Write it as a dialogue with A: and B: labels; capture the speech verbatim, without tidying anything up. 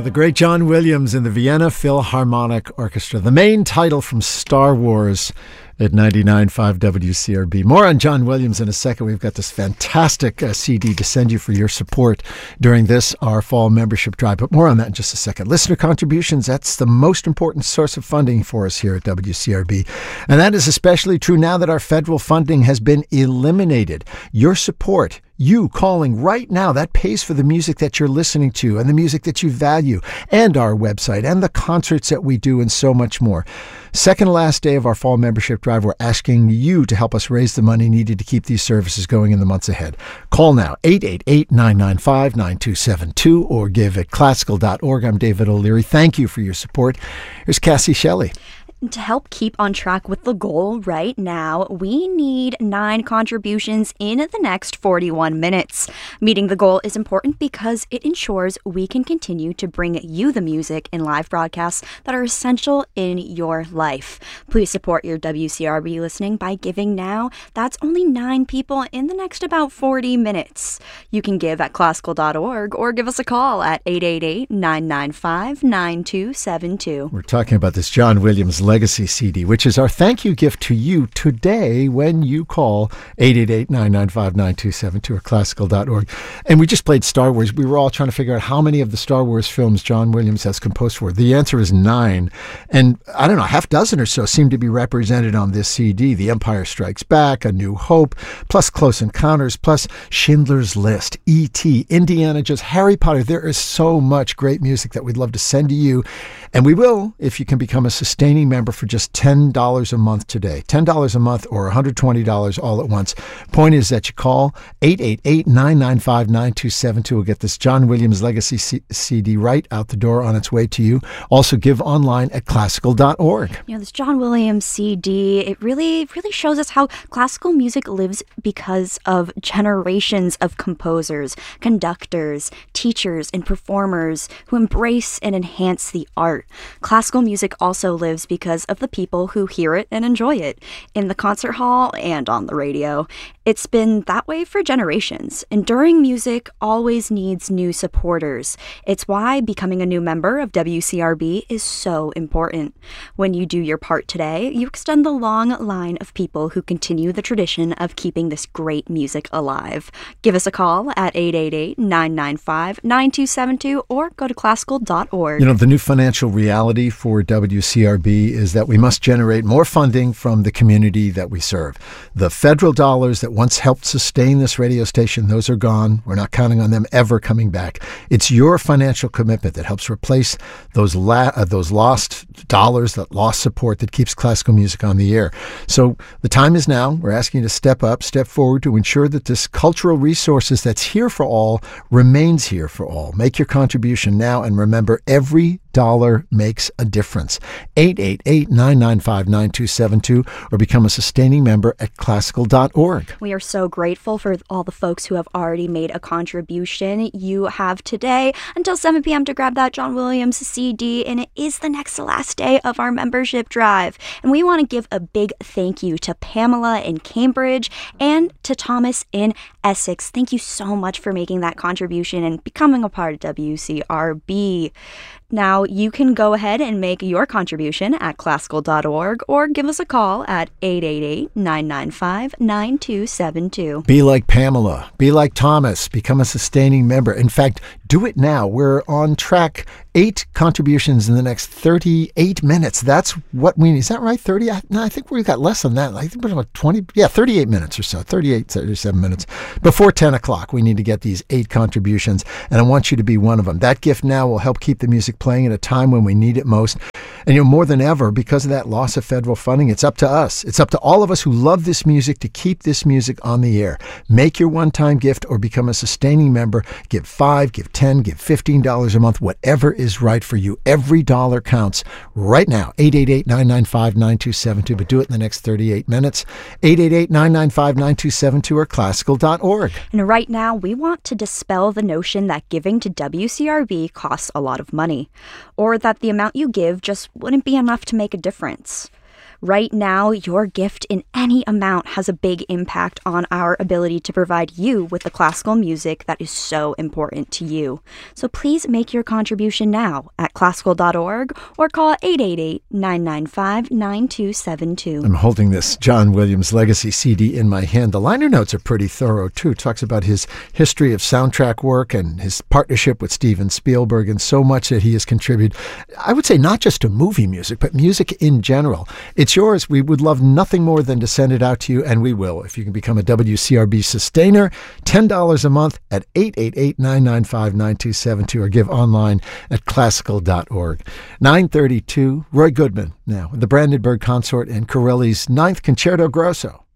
A: The great John Williams in the Vienna Philharmonic Orchestra, the main title from Star Wars at ninety-nine point five W C R B. More on John Williams in a second. We've got this fantastic uh, C D to send you for your support during this, our fall membership drive. But more on that in just a second. Listener contributions, that's the most important source of funding for us here at W C R B. And that is especially true now that our federal funding has been eliminated. Your support, you calling right now, that pays for the music that you're listening to and the music that you value and our website and the concerts that we do and so much more. Second to last day of our fall membership drive, we're asking you to help us raise the money needed to keep these services going in the months ahead. Call now, eight eight eight, nine nine five, nine two seven two or give at classical dot org. I'm David O'Leary. Thank you for your support. Here's Cassie Shelley.
B: To help keep on track with the goal right now, we need nine contributions in the next forty-one minutes. Meeting the goal is important because it ensures we can continue to bring you the music and live broadcasts that are essential in your life. Please support your W C R B listening by giving now. That's only nine people in the next about forty minutes. You can give at classical dot org or give us a call at eight eight eight, nine nine five, nine two seven two.
A: We're talking about this John Williams Legacy C D, which is our thank you gift to you today when you call eight eight eight, nine nine five, nine two seven two or classical dot org. And we just played Star Wars. We were all trying to figure out how many of the Star Wars films John Williams has composed for. The answer is nine. And I don't know, half dozen or so seem to be represented on this C D. The Empire Strikes Back, A New Hope, plus Close Encounters, plus Schindler's List, E T, Indiana Jones, Harry Potter. There is so much great music that we'd love to send to you. And we will if you can become a sustaining member for just ten dollars a month today. ten dollars a month or one hundred twenty dollars all at once. Point is that you call eight eight eight, nine nine five, nine two seven two. We'll get this John Williams Legacy C- CD right out the door on its way to you. Also give online at classical dot org.
B: You know, this John Williams C D, it really, really shows us how classical music lives because of generations of composers, conductors, teachers, and performers who embrace and enhance the art. Classical music also lives because of the people who hear it and enjoy it in the concert hall and on the radio. It's been that way for generations. Enduring music always needs new supporters. It's why becoming a new member of W C R B is so important. When you do your part today, you extend the long line of people who continue the tradition of keeping this great music alive. Give us a call at eight eight eight, nine nine five, nine two seven two or go to classical dot org.
A: You know, the new financial reality for W C R B is that we must generate more funding from the community that we serve. The federal dollars that once helped sustain this radio station, those are gone. We're not counting on them ever coming back. It's your financial commitment that helps replace those la- uh, those lost dollars, that lost support that keeps classical music on the air. So the time is now. We're asking you to step up, step forward to ensure that this cultural resources that's here for all remains here for all. Make your contribution now, and remember, every dollar makes a difference. eight eight eight, nine nine five, nine two seven two or become a sustaining member at classical dot org.
B: We are so grateful for all the folks who have already made a contribution. You have today until seven p.m. to grab that John Williams C D, and it is the next to last day of our membership drive. And we want to give a big thank you to Pamela in Cambridge and to Thomas in Essex. Thank you so much for making that contribution and becoming a part of W C R B. Now, you can go ahead and make your contribution at classical dot org or give us a call at eight eight eight, nine nine five, nine two seven two.
A: Be like Pamela. Be like Thomas. Become a sustaining member. In fact, do it now. We're on track. Eight contributions in the next thirty-eight minutes. That's what we need. Is that right? thirty? No, I think we've got less than that. I think we're about twenty. Yeah, thirty-eight minutes or so. thirty-eight, thirty-seven minutes. Before ten o'clock, we need to get these eight contributions, and I want you to be one of them. That gift now will help keep the music playing at a time when we need it most. And you know, more than ever, because of that loss of federal funding, it's up to us. It's up to all of us who love this music to keep this music on the air. Make your one-time gift or become a sustaining member. Give five, give ten, give fifteen dollars a month, whatever is right for you. Every dollar counts right now. eight eight eight, nine nine five, nine two seven two, but do it in the next thirty-eight minutes. eight eight eight, nine nine five, nine two seven two or classical dot org.
B: And right now, we want to dispel the notion that giving to W C R B costs a lot of money, or that the amount you give just wouldn't be enough to make a difference. Right now, your gift in any amount has a big impact on our ability to provide you with the classical music that is so important to you. So please make your contribution now at classical dot org or call eight eight eight, nine nine five, nine two seven two.
A: I'm holding this John Williams Legacy C D in my hand. The liner notes are pretty thorough, too. It talks about his history of soundtrack work and his partnership with Steven Spielberg and so much that he has contributed, I would say, not just to movie music, but music in general. It's yours. We would love nothing more than to send it out to you, and we will. If you can become a W C R B sustainer, ten dollars a month at eight eight eight, nine nine five, nine two seven two or give online at classical dot org. nine thirty-two, Roy Goodman now, with the Brandenburg Consort and Corelli's Ninth Concerto Grosso.